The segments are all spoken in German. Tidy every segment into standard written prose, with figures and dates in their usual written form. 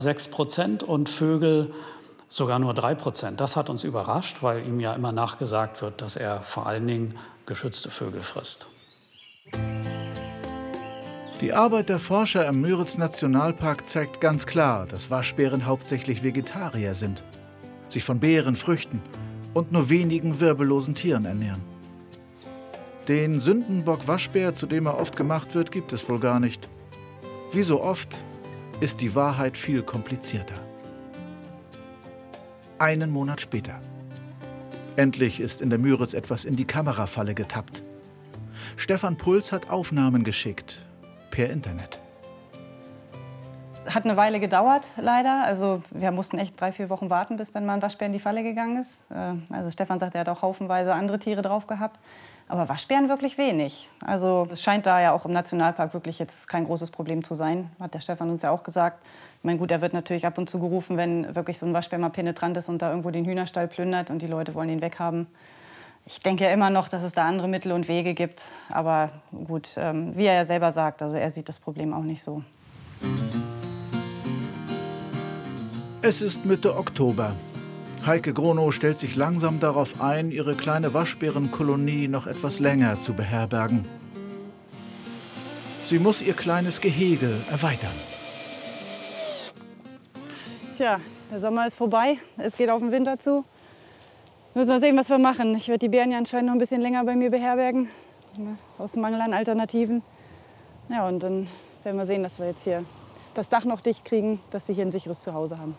6% und Vögel sogar nur 3%. Das hat uns überrascht, weil ihm ja immer nachgesagt wird, dass er vor allen Dingen geschützte Vögel frisst. Die Arbeit der Forscher im Müritz-Nationalpark zeigt ganz klar, dass Waschbären hauptsächlich Vegetarier sind, sich von Beeren, Früchten und nur wenigen wirbellosen Tieren ernähren. Den Sündenbock-Waschbär, zu dem er oft gemacht wird, gibt es wohl gar nicht. Wie so oft ist die Wahrheit viel komplizierter. Einen Monat später. Endlich ist in der Müritz etwas in die Kamerafalle getappt. Stefan Puls hat Aufnahmen geschickt, per Internet. Hat eine Weile gedauert, leider. Also wir mussten echt 3-4 Wochen warten, bis dann mal ein Waschbär in die Falle gegangen ist. Also Stefan sagt, er hat auch haufenweise andere Tiere drauf gehabt. Aber Waschbären wirklich wenig. Also es scheint da ja auch im Nationalpark wirklich jetzt kein großes Problem zu sein, hat der Stefan uns ja auch gesagt. Ich meine, gut, er wird natürlich ab und zu gerufen, wenn wirklich so ein Waschbär mal penetrant ist und da irgendwo den Hühnerstall plündert und die Leute wollen ihn weghaben. Ich denke ja immer noch, dass es da andere Mittel und Wege gibt. Aber gut, wie er ja selber sagt, also er sieht das Problem auch nicht so. Es ist Mitte Oktober. Heike Gronow stellt sich langsam darauf ein, ihre kleine Waschbärenkolonie noch etwas länger zu beherbergen. Sie muss ihr kleines Gehege erweitern. Tja, der Sommer ist vorbei, es geht auf den Winter zu. Müssen wir sehen, was wir machen. Ich werde die Bären ja anscheinend noch ein bisschen länger bei mir beherbergen, aus Mangel an Alternativen. Ja, und dann werden wir sehen, dass wir jetzt hier das Dach noch dicht kriegen, dass sie hier ein sicheres Zuhause haben.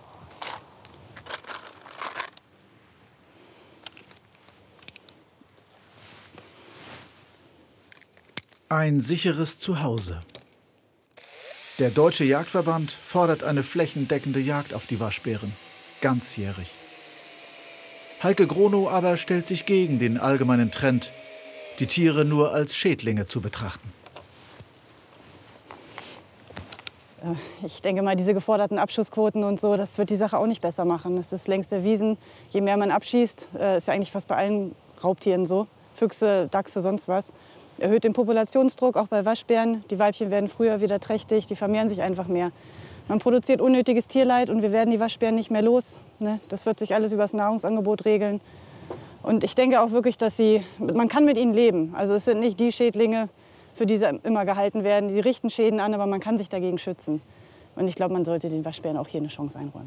Ein sicheres Zuhause. Der Deutsche Jagdverband fordert eine flächendeckende Jagd auf die Waschbären. Ganzjährig. Heike Gronow aber stellt sich gegen den allgemeinen Trend, die Tiere nur als Schädlinge zu betrachten. Ich denke mal, diese geforderten Abschussquoten und so, das wird die Sache auch nicht besser machen. Es ist längst erwiesen, je mehr man abschießt, ist ja eigentlich fast bei allen Raubtieren so, Füchse, Dachse, sonst was, erhöht den Populationsdruck, auch bei Waschbären. Die Weibchen werden früher wieder trächtig, die vermehren sich einfach mehr. Man produziert unnötiges Tierleid und wir werden die Waschbären nicht mehr los. Ne? Das wird sich alles über das Nahrungsangebot regeln. Und ich denke auch wirklich, dass man kann mit ihnen leben. Also es sind nicht die Schädlinge, für die sie immer gehalten werden. Die richten Schäden an, aber man kann sich dagegen schützen. Und ich glaube, man sollte den Waschbären auch hier eine Chance einräumen.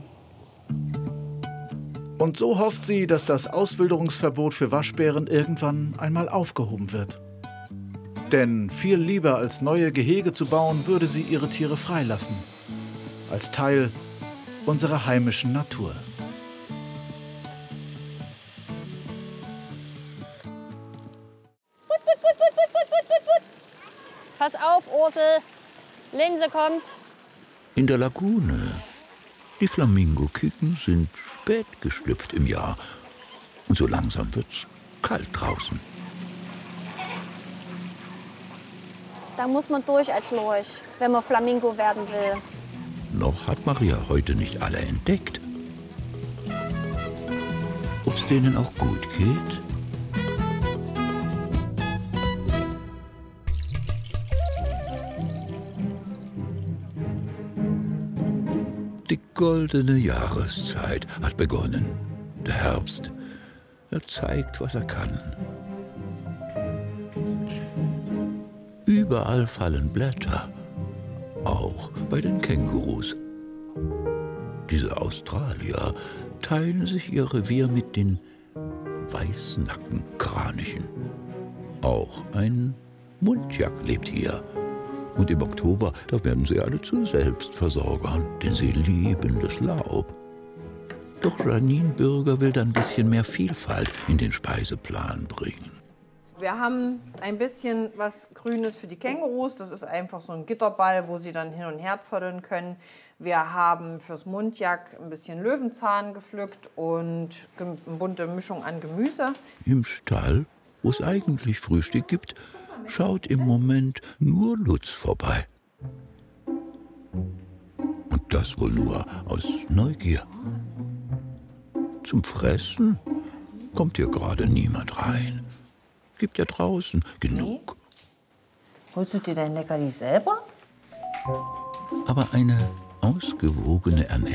Und so hofft sie, dass das Auswilderungsverbot für Waschbären irgendwann einmal aufgehoben wird. Denn viel lieber als neue Gehege zu bauen, würde sie ihre Tiere freilassen. Als Teil unserer heimischen Natur. Pass auf, Ursel. Linse kommt. In der Lagune. Die Flamingo-Küken sind spät geschlüpft im Jahr. Und so langsam wird's kalt draußen. Da muss man durch als Lurch, wenn man Flamingo werden will. Noch hat Maria heute nicht alle entdeckt. Ob's denen auch gut geht? Die goldene Jahreszeit hat begonnen. Der Herbst. Er zeigt, was er kann. Überall fallen Blätter. Auch bei den Kängurus. Diese Australier teilen sich ihr Revier mit den Weißnackenkranichen. Auch ein Muntjak lebt hier. Und im Oktober, da werden sie alle zu Selbstversorgern, denn sie lieben das Laub. Doch Janine Bürger will dann ein bisschen mehr Vielfalt in den Speiseplan bringen. Wir haben ein bisschen was Grünes für die Kängurus. Das ist einfach so ein Gitterball, wo sie dann hin und her zoddeln können. Wir haben fürs Muntjak ein bisschen Löwenzahn gepflückt und eine bunte Mischung an Gemüse. Im Stall, wo es eigentlich Frühstück gibt, schaut im Moment nur Lutz vorbei. Und das wohl nur aus Neugier. Zum Fressen kommt hier gerade niemand rein. Gibt ja draußen genug. Holst du dir dein Leckerli selber? Aber eine Ausgewogene Ernährung